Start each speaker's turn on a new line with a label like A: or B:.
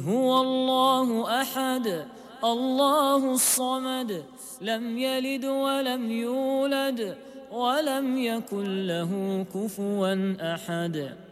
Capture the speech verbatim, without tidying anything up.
A: هو الله أحد الله الصمد لم يلد ولم يولد ولم يكن له كفوا أحد.